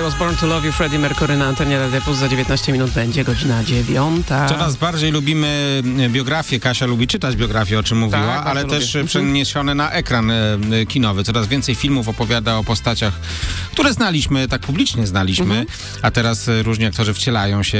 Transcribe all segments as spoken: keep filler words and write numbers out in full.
Was Born to Love You, Freddie Mercury na antenie Radia Plus. Za dziewiętnaście minut będzie godzina dziewiąta. Coraz bardziej lubimy biografię. Kasia lubi czytać biografię, o czym mówiła, tak, ale też lubię. przeniesione na ekran kinowy. Coraz więcej filmów opowiada o postaciach, które znaliśmy, tak publicznie znaliśmy, mhm. a teraz różni aktorzy wcielają się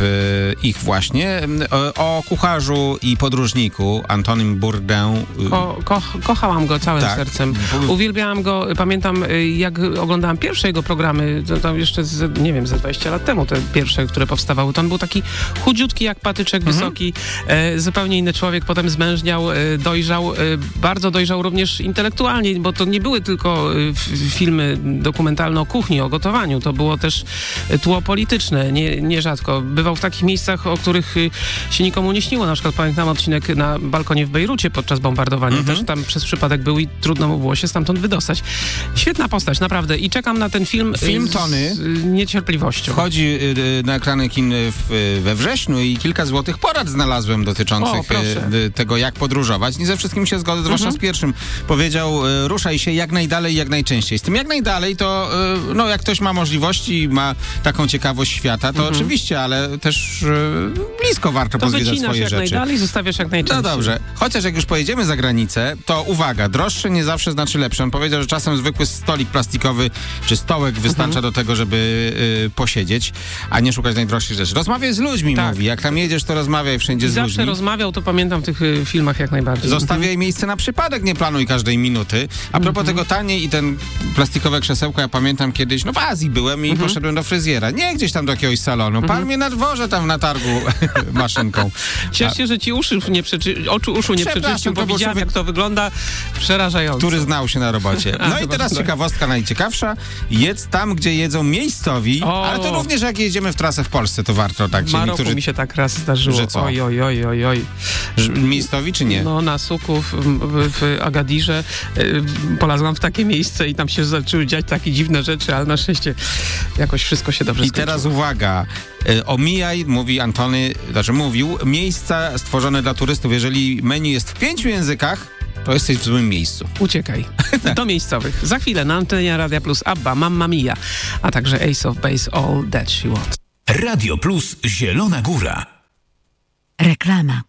w ich właśnie. O, o kucharzu i podróżniku Antonym Bourdain. Ko, ko, kochałam go całym tak. sercem. Uwielbiałam go. Pamiętam, jak oglądałam pierwsze jego programy, to, to jeszcze z, nie wiem, ze dwadzieścia lat temu, te pierwsze, które powstawały, to on był taki chudziutki jak patyczek, mhm. wysoki, e, zupełnie inny człowiek, potem zmężniał, e, dojrzał, e, bardzo dojrzał również intelektualnie, bo to nie były tylko e, filmy dokumentalne o kuchni, o gotowaniu, to było też tło polityczne, nie, nierzadko. Bywał w takich miejscach, o których e, się nikomu nie śniło, na przykład pamiętam odcinek na balkonie w Bejrucie podczas bombardowania, mhm. też tam przez przypadek był i trudno mu było się stamtąd wydostać. Świetna postać, naprawdę. I czekam na ten film, film z, Tony z niecierpliwością. Wchodzi y, na ekrany kin w, we wrześniu i kilka złotych porad znalazłem dotyczących o, y, tego, jak podróżować. Nie ze wszystkim się zgodzę, zwłaszcza mhm. z pierwszym. Powiedział, y, ruszaj się jak najdalej, jak najczęściej. Z tym jak najdalej to, y, no jak ktoś ma możliwości i ma taką ciekawość świata, to mhm. oczywiście, ale też y, blisko warto to pozwiedzać swoje jak rzeczy. najdalej, zostawiasz jak najczęściej. No dobrze. Chociaż jak już pojedziemy za granicę, to uwaga, droższe nie zawsze znaczy lepsze. On powiedział, że czasem zwykły stolik plastikowy czy stołek wystarcza mhm. do tego, żeby y, posiedzieć, a nie szukać najdroższych rzeczy. Rozmawiaj z ludźmi, tak. mówi. Jak tam jedziesz, to rozmawiaj wszędzie I z zawsze ludźmi. rozmawiał, to pamiętam w tych y, filmach jak najbardziej. Zostawiaj mhm. miejsce na przypadek, nie planuj każdej minuty. A propos mhm. tego taniej i ten plastikowe krzesełko, ja pamiętam kiedyś, no w Azji byłem i mhm. poszedłem do fryzjera. Nie gdzieś tam do jakiegoś salonu. Mhm. Pan mnie na dworze tam na targu maszynką. Ciesz się, że ci uszy nie przeczy... oczu uszu nie przeczyścił, bo widziałem, jak to wygląda przerażająco. Który znał się na robocie. No a, i teraz ciekawostka najciekawsza. Jedz tam, gdzie jedzą miejscowi, o. ale to również jak jedziemy w trasę w Polsce, to warto tak. W Maroku niektórzy... mi się tak raz zdarzyło. Że co? Oj, oj, oj, oj, oj. Miejscowi czy nie? No na Suku, w, w, w Agadirze y, polazłam w takie miejsce i tam się zaczęły dziać takie dziwne rzeczy, ale na szczęście jakoś wszystko się dobrze I skończyło. teraz uwaga. Y, omijaj, mówi Antony, znaczy mówił, miejsca stworzone dla turystów. Jeżeli menu jest w pięciu językach, to jesteś w złym miejscu. Uciekaj. Do miejscowych. Za chwilę na antenie Radia Plus ABBA, Mamma Mia, a także Ace of Base, All That She Wants. Radio Plus Zielona Góra. Reklama.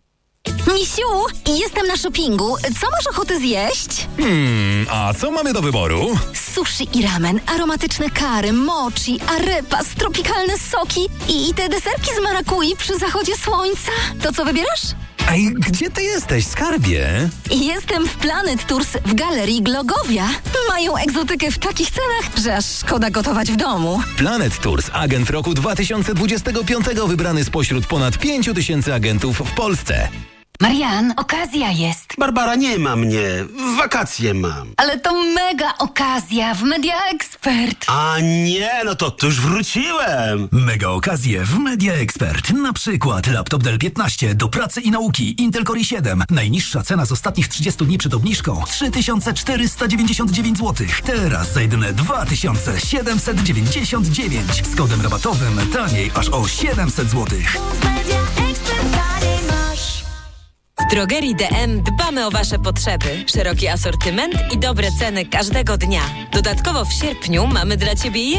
Misiu, jestem na shoppingu. Co masz ochotę zjeść? Hmm, a co mamy do wyboru? Sushi i ramen, aromatyczne kary, mochi, arepas, tropikalne soki i, i te deserki z marakui przy zachodzie słońca. To co wybierasz? Ej, gdzie ty jesteś, skarbie? Jestem w Planet Tours w Galerii Glogowia. Mają egzotykę w takich cenach, że aż szkoda gotować w domu. Planet Tours, agent roku dwa tysiące dwudziestego piątego, wybrany spośród ponad pięciu tysięcy agentów w Polsce. Marian, okazja jest. Barbara, nie ma mnie. Wakacje mam. Ale to mega okazja w Media Expert. A nie, no to, to już wróciłem. Mega okazje w Media Expert. Na przykład laptop Dell piętnaście do pracy i nauki, Intel Core i siedem. Najniższa cena z ostatnich trzydziestu dni przed obniżką trzy tysiące czterysta dziewięćdziesiąt dziewięć złotych. Teraz za jedyne dwa tysiące siedemset dziewięćdziesiąt dziewięć. Z kodem rabatowym taniej aż o siedemset złotych. W Drogerii D M dbamy o Wasze potrzeby. Szeroki asortyment i dobre ceny każdego dnia. Dodatkowo w sierpniu mamy dla Ciebie